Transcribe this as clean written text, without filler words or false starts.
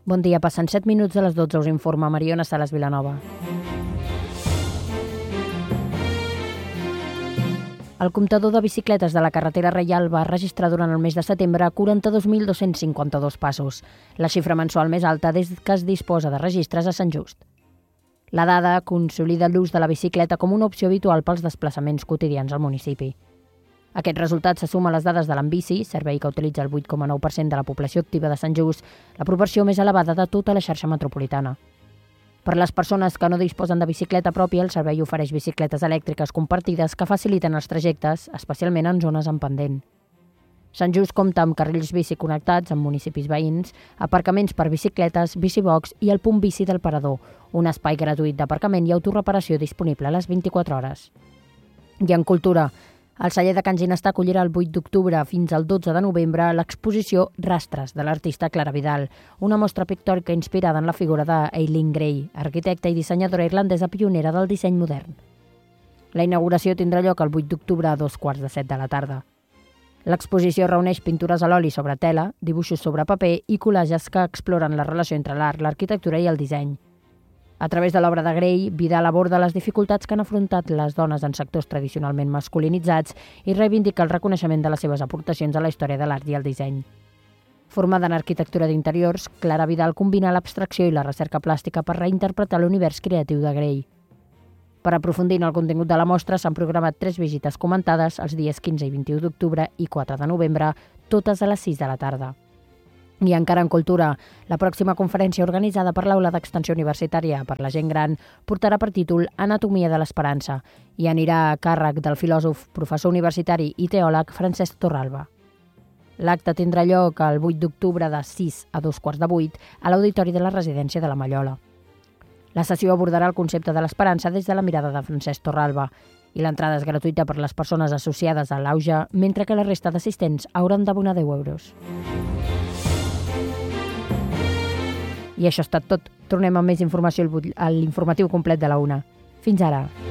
Bon dia, passen 7 minuts de les 12, us informa Mariona Salas Vilanova. El comptador de bicicletes de la carretera Reial va registrar durant el mes de setembre 42.252 passos, la xifra mensual més alta des que es disposa de registres a Sant Just. La dada consolida l'ús de la bicicleta com una opció habitual pels desplaçaments quotidians al municipi. Aquest resultat se suma a les dades de l'Ambici, servei que utilitza el 8,9% de la població activa de Sant Just, la proporció més elevada de tota la xarxa metropolitana. Per a les persones que no disposen de bicicleta pròpia, el servei ofereix bicicletes elèctriques compartides que faciliten els trajectes, especialment en zones en pendent. Sant Just compta amb carrils bici connectats amb municipis veïns, aparcaments per bicicletes, bicibox i el punt bici del Parador, un espai gratuït d'aparcament i autorreparació disponible a les 24 hores. I en cultura, el celler de Can Ginestà acollirà el 8 d'octubre fins al 12 de novembre l'exposició Rastres, de l'artista Clara Vidal, una mostra pictòrica inspirada en la figura d'Eileen Gray, arquitecta i dissenyadora irlandesa pionera del disseny modern. La inauguració tindrà lloc el 8 d'octubre a 7:15 de la tarda. L'exposició reuneix pintures a l'oli sobre tela, dibuixos sobre paper i collages que exploren la relació entre l'art, l'arquitectura i el disseny. A través de l'obra de Gray, Vidal aborda les dificultats que han afrontat les dones en sectors tradicionalment masculinitzats i reivindica el reconeixement de les seves aportacions a la història de l'art i el disseny. Formada en arquitectura d'interiors, Clara Vidal combina l'abstracció i la recerca plàstica per reinterpretar l'univers creatiu de Gray. Per aprofundir en el contingut de la mostra s'han programat 3 visites comentades els dies 15 i 21 d'octubre i 4 de novembre, totes a les 6 de la tarda. I encara en cultura, la pròxima conferència organitzada per l'Aula d'Extensió Universitària per la Gent Gran portarà per títol Anatomia de l'Esperança i anirà a càrrec del filòsof, professor universitari i teòleg Francesc Torralba. L'acte tindrà lloc el 8 d'octubre de 6 a 7:15 a l'Auditori de la Residència de la Mallola. La sessió abordarà el concepte de l'esperança des de la mirada de Francesc Torralba i l'entrada és gratuïta per les persones associades a l'AUJA, mentre que la resta d'assistents hauran d'abonar 10 euros. I això ha estat tot. Tornem amb més informació a l'informatiu complet de la 1. Fins ara.